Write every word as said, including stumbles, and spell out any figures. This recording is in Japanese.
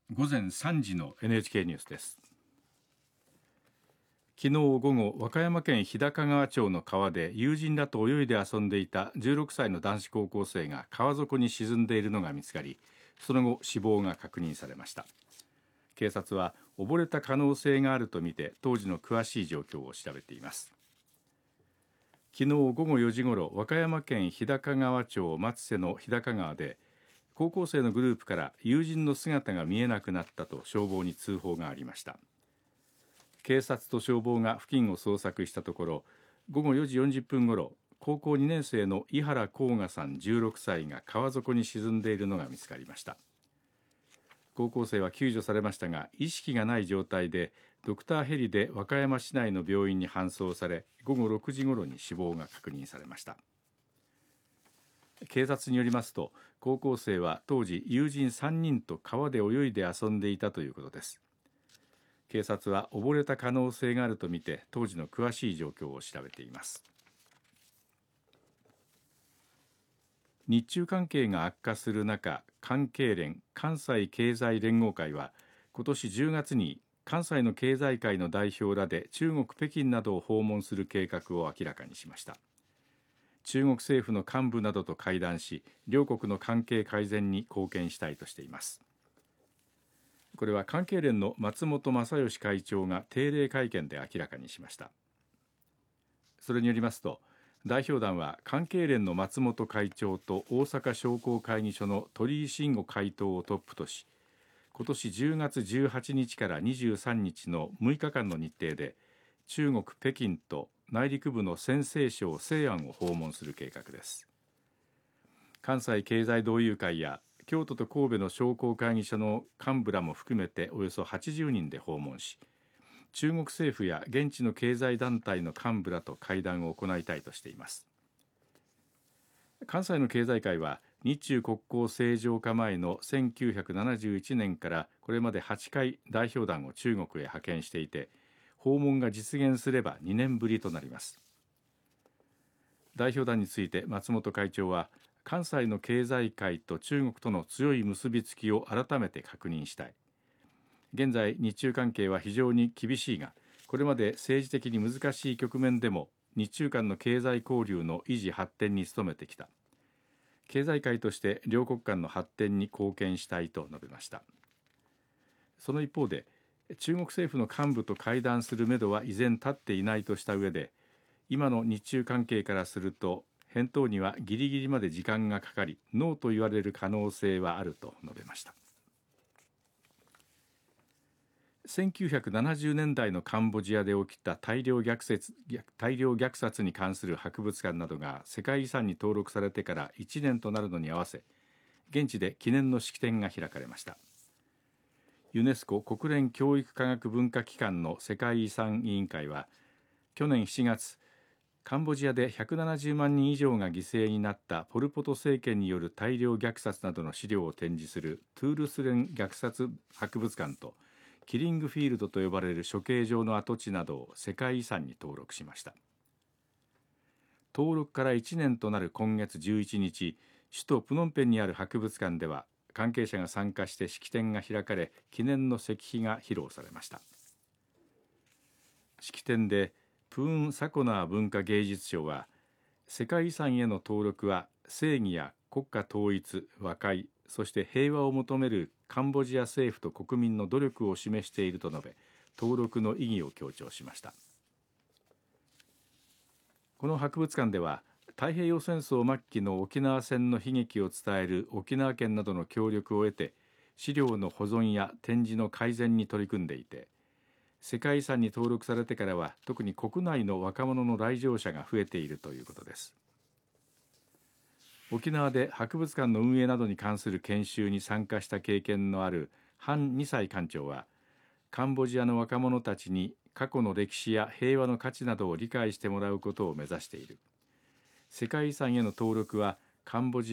午前さんじの エヌエイチケー ニュースです。昨日午後、和歌山県日高川町の川で友人らと泳いで遊んでいたじゅうろくさいの男子高校生が川底に沈んでいるのが見つかり、その後死亡が確認されました。警察は溺れた可能性があるとみて当時の詳しい状況を調べています。昨日午後よじごろ、和歌山県日高川町松瀬の日高川で高校生のグループから友人の姿が見えなくなったと消防に通報がありました。警察と消防が付近を捜索したところ、午後よじよんじゅっぷんごろ、高校にねん生の井原甲賀さんじゅうろくさいが川底に沈んでいるのが見つかりました。高校生は救助されましたが、意識がない状態でドクターヘリで和歌山市内の病院に搬送され、午後ろくじごろに死亡が確認されました。警察によりますと、高校生は当時友人さんにんと川で泳いで遊んでいたということです。警察は溺れた可能性があるとみて当時の詳しい状況を調べています。日中関係が悪化する中、関経連関西経済連合会は今年じゅうがつに関西の経済界の代表らで中国北京などを訪問する計画を明らかにしました。中国政府の幹部などと会談し、両国の関係改善に貢献したいとしています。これは関経連の松本正義会長が定例会見で明らかにしました。それによりますと、代表団は関経連の松本会長と大阪商工会議所の鳥居慎吾会頭をトップとし、今年じゅうがつじゅうはちにちからにじゅうさんにちのむいかかんの日程で中国北京と内陸部の陝西省西安を訪問する計画です。関西経済同友会や京都と神戸の商工会議所の幹部らも含めておよそはちじゅうにんで訪問し、中国政府や現地の経済団体の幹部らと会談を行いたいとしています。関西の経済界は日中国交正常化前のせんきゅうひゃくななじゅういちねんからこれまではちかい代表団を中国へ派遣していて、訪問が実現すればにねんぶりとなります。代表団について松本会長は、関西の経済界と中国との強い結びつきを改めて確認したい。現在日中関係は非常に厳しいが、これまで政治的に難しい局面でも日中間の経済交流の維持発展に努めてきた。経済界として両国間の発展に貢献したいと述べました。その一方で、中国政府の幹部と会談するめどは依然立っていないとした上で、今の日中関係からすると返答にはギリギリまで時間がかかり、ノーと言われる可能性はあると述べました。せんきゅうひゃくななじゅうねんだいのカンボジアで起きた大量虐殺、大量虐殺に関する博物館などが世界遺産に登録されてからいちねんとなるのに合わせ、現地で記念の式典が開かれました。ユネスコ国連教育科学文化機関の世界遺産委員会は、去年しちがつ、カンボジアでひゃくななじゅうまんにん以上が犠牲になったポル・ポト政権による大量虐殺などの資料を展示するトゥールスレン虐殺博物館とキリングフィールドと呼ばれる処刑場の跡地などを世界遺産に登録しました。登録からいちねんとなる今月じゅういちにち、首都プノンペンにある博物館では関係者が参加して式典が開かれ、記念の石碑が披露されました。式典でプーン・サコナー文化芸術賞は、世界遺産への登録は正義や国家統一、和解、そして平和を求めるカンボジア政府と国民の努力を示していると述べ、登録の意義を強調しました。この博物館では、太平洋戦争末期の沖縄戦の悲劇を伝える沖縄県などの協力を得て、資料の保存や展示の改善に取り組んでいて、世界遺産に登録されてからは特に国内の若者の来場者が増えているということです。沖縄で博物館の運営などに関する研修に参加した経験のあるハン・ニサイ館長は、カンボジアの若者たちに過去の歴史や平和の価値などを理解してもらうことを目指している。世界遺産への登録はカンボジア